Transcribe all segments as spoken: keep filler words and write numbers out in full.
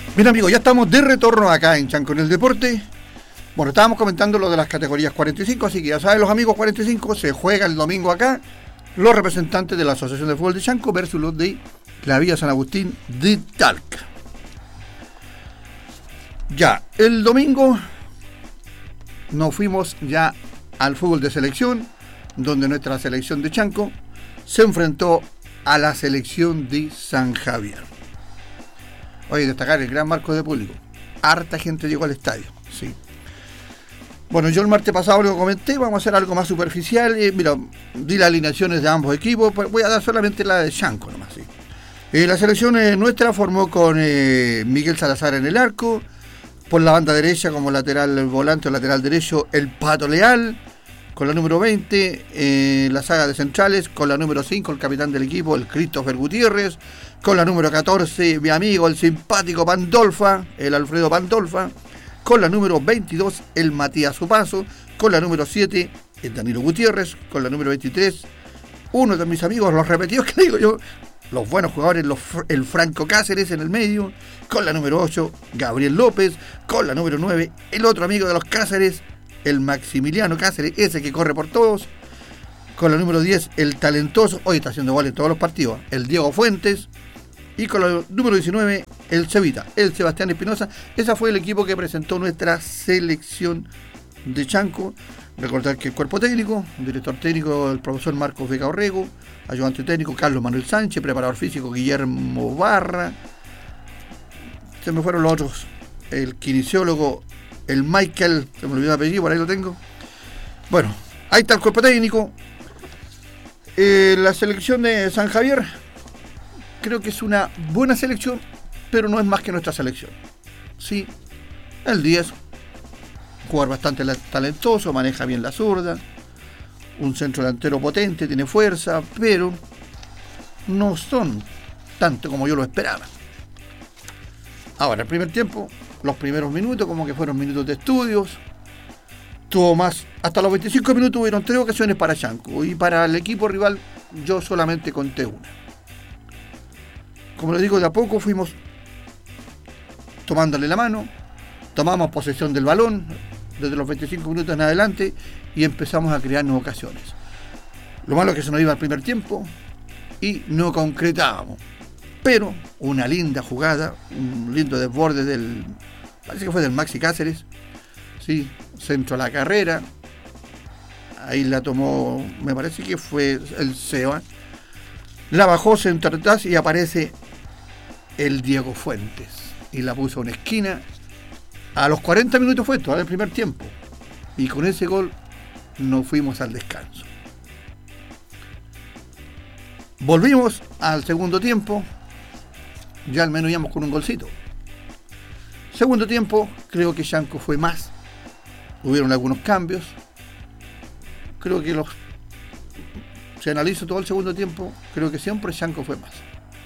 Bien, amigos, ya estamos de retorno acá en Chanco en el Deporte. Bueno, estábamos comentando lo de las categorías cuarenta y cinco, así que ya saben, los amigos, cuarenta y cinco se juega el domingo acá. Los representantes de la Asociación de Fútbol de Chanco versus los de la Villa San Agustín de Talca. Ya, el domingo nos fuimos ya al fútbol de selección, donde nuestra selección de Chanco se enfrentó a la selección de San Javier. Oye, destacar el gran marco de público. Harta gente llegó al estadio, sí. Bueno, yo el martes pasado lo comenté, vamos a hacer algo más superficial. Eh, mira, di las alineaciones de ambos equipos, pues voy a dar solamente la de Chanco nomás, sí. Eh, la selección eh, nuestra formó con eh, Miguel Salazar en el arco, por la banda derecha como lateral volante o lateral derecho, el Pato Leal, con la número veinte, eh, la saga de centrales, con la número cinco, el capitán del equipo, el Christopher Gutiérrez, con la número catorce, mi amigo, el simpático Pandolfa, el Alfredo Pandolfa, con la número veintidós, el Matías Zupazo, con la número siete, el Danilo Gutiérrez, con la número veintitrés, uno de mis amigos, los repetidos que digo yo, los buenos jugadores, los, el Franco Cáceres en el medio, con la número ocho, Gabriel López, con la número nueve, el otro amigo de los Cáceres, el Maximiliano Cáceres, ese que corre por todos, con la número diez, el talentoso, hoy está haciendo goles en todos los partidos, el Diego Fuentes, y con la número diecinueve, el Cevita, el Sebastián Espinosa. Ese fue el equipo que presentó nuestra selección de Chanco. Recordar que el cuerpo técnico, el director técnico, el profesor Marcos Vega Orrego, ayudante técnico Carlos Manuel Sánchez, preparador físico Guillermo Barra, se me fueron los otros, el kinesiólogo, el Michael, se me olvidó el apellido, por ahí lo tengo. Bueno, ahí está el cuerpo técnico. Eh, la selección de San Javier, creo que es una buena selección, pero no es más que nuestra selección. Sí, el diez, jugador bastante talentoso, maneja bien la zurda, un centro delantero potente, tiene fuerza, pero no son tanto como yo lo esperaba. Ahora, el primer tiempo, los primeros minutos, como que fueron minutos de estudios, tuvo más, hasta los veinticinco minutos hubieron tres ocasiones para Chanco, y para el equipo rival yo solamente conté una. Como les digo, de a poco fuimos tomándole la mano, tomamos posesión del balón desde los veinticinco minutos en adelante y empezamos a crearnos ocasiones. Lo malo es que se nos iba el primer tiempo y no concretábamos. Pero una linda jugada, un lindo desborde del, parece que fue del Maxi Cáceres, sí, centro a la carrera, ahí la tomó, me parece que fue el Seba, la bajó centro atrás y aparece el Diego Fuentes y la puso en una esquina. A los cuarenta minutos fue todo el primer tiempo y con ese gol nos fuimos al descanso. Volvimos al segundo tiempo, ya al menos íbamos con un golcito. Segundo tiempo, creo que Chanco fue más, hubieron algunos cambios, creo que los, si analizo todo el segundo tiempo, creo que siempre Chanco fue más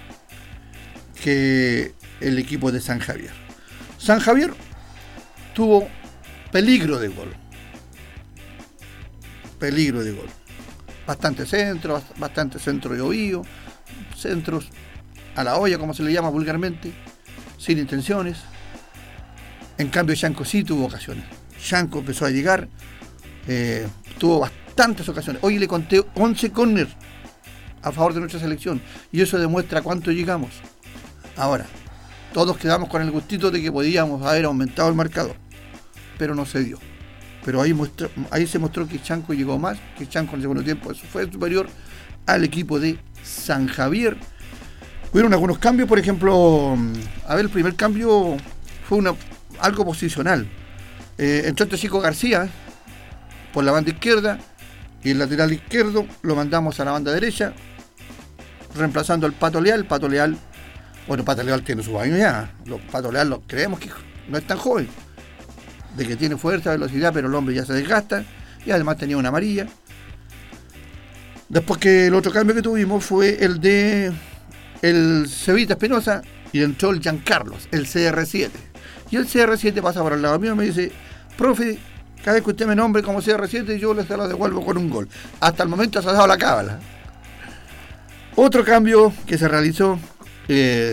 que el equipo de San Javier. San Javier tuvo peligro de gol. Peligro de gol. Bastante centro, bastante centro de oído, centros a la olla, como se le llama vulgarmente, sin intenciones. En cambio, Chanco sí tuvo ocasiones. Chanco empezó a llegar, eh, tuvo bastantes ocasiones. Hoy le conté once córner a favor de nuestra selección y eso demuestra cuánto llegamos. Ahora, todos quedamos con el gustito de que podíamos haber aumentado el marcador, pero no se dio. Pero ahí, muestra, ahí se mostró que Chanco llegó más, que Chanco en el segundo tiempo eso fue superior al equipo de San Javier. Hubieron algunos cambios, por ejemplo, a ver, el primer cambio fue una, algo posicional. Eh, entró este chico García por la banda izquierda y el lateral izquierdo lo mandamos a la banda derecha, reemplazando al Pato Leal. El Pato Leal, bueno, Pato Leal tiene sus años ya, los Pato Leal lo creemos que no es tan joven, de que tiene fuerza, velocidad, pero el hombre ya se desgasta y además tenía una amarilla. Después que el otro cambio que tuvimos fue el de el Cevita Espinosa y entró el Giancarlos, el C R siete. Y el C R siete pasa por el lado mío y me dice, profe, cada vez que usted me nombre como C R siete yo le se lo devuelvo con un gol. Hasta el momento se ha dado la cábala. Otro cambio que se realizó, eh,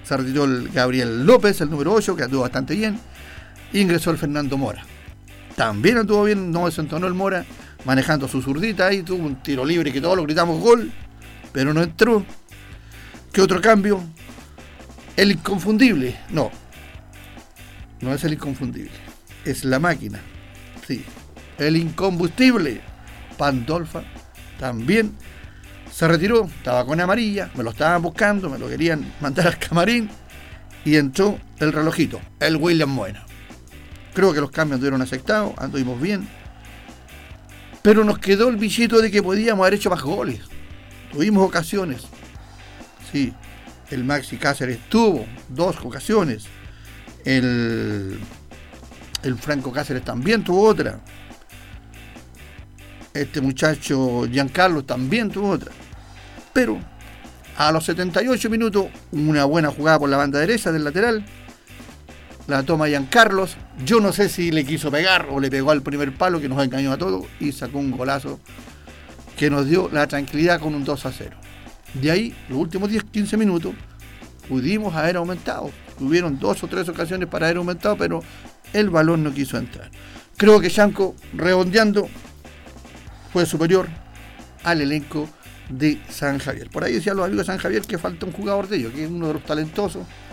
se retiró el Gabriel López, el número ocho, que anduvo bastante bien. Ingresó el Fernando Mora. También anduvo bien, no desentonó el Mora, manejando su zurdita ahí, tuvo un tiro libre que todos lo gritamos gol, pero no entró. ¿Qué otro cambio? El inconfundible. No, no es el inconfundible, es la máquina. Sí, el incombustible. Pandolfa también se retiró, estaba con amarilla, me lo estaban buscando, me lo querían mandar al camarín, y entró el relojito, el William Moena. Creo que los cambios estuvieron aceptados, anduvimos bien, pero nos quedó el bichito de que podíamos haber hecho más goles. Tuvimos ocasiones, sí, el Maxi Cáceres tuvo dos ocasiones, el, el Franco Cáceres también tuvo otra, este muchacho Giancarlo también tuvo otra, pero a los setenta y ocho minutos una buena jugada por la banda derecha del lateral, la toma Giancarlos, yo no sé si le quiso pegar o le pegó al primer palo que nos engañó a todos y sacó un golazo que nos dio la tranquilidad con un dos a cero. De ahí, los últimos diez a quince minutos pudimos haber aumentado, tuvieron dos o tres ocasiones para haber aumentado, pero el balón no quiso entrar. Creo que Chanco, redondeando, fue superior al elenco de San Javier. Por ahí decían los amigos de San Javier que falta un jugador de ellos, que es uno de los talentosos,